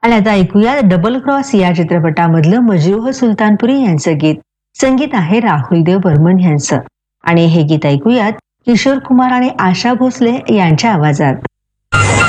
आणि आता ऐकूया डबल क्रॉस या चित्रपटामधलं मजरूह सुलतानपुरी यांचं गीत. संगीत आहे राहुल देव बर्मन यांचं आणि हे गीत ऐकूयात किशोर कुमार आणि आशा भोसले यांच्या आवाजात.